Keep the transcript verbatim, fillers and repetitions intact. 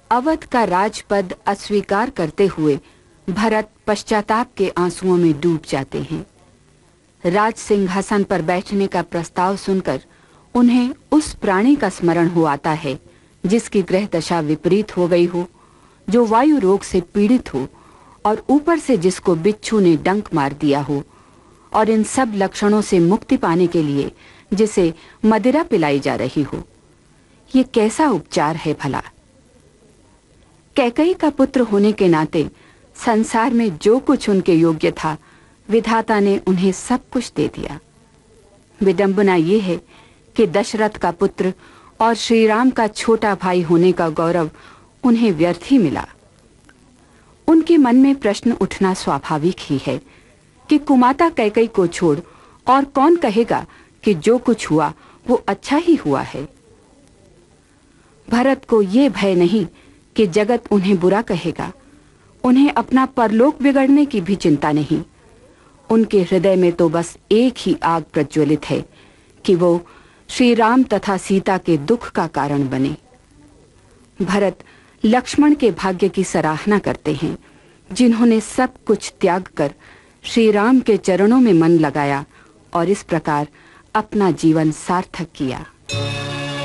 अवध का राजपद अस्वीकार करते हुए भरत पश्चाताप के आंसुओं में डूब जाते हैं। राज सिंहासन पर बैठने का प्रस्ताव सुनकर उन्हें उस प्राणी का स्मरण हो आता है जिसकी ग्रह दशा विपरीत हो गई हो, जो वायु रोग से पीड़ित हो और ऊपर से जिसको बिच्छू ने डंक मार दिया हो, और इन सब लक्षणों से मुक्ति पाने के लिए जिसे मदिरा पिलाई जा रही हो। ये कैसा उपचार है भला? कैकई का पुत्र होने के नाते संसार में जो कुछ उनके योग्य था, विधाता ने उन्हें सब कुछ दे दिया। विडंबना ये है कि दशरथ का पुत्र और श्री राम का छोटा भाई होने का गौरव उन्हें व्यर्थ ही मिला। उनके मन में प्रश्न उठना स्वाभाविक ही है कि कुमाता कैकई को छोड़ और कौन कहेगा कि जो कुछ हुआ वो अच्छा ही हुआ है। भरत को ये भय नहीं कि जगत उन्हें बुरा कहेगा, उन्हें अपना परलोक बिगड़ने की भी चिंता नहीं। उनके हृदय में तो बस एक ही आग प्रज्वलित है कि वो श्री राम तथा सीता के दुख का कारण बने। भरत लक्ष्मण के भाग्य की सराहना करते हैं, जिन्होंने सब कुछ त्याग कर श्री राम के चरणों में मन लगाया और इस प्रकार अपना जीवन सार्थक किया।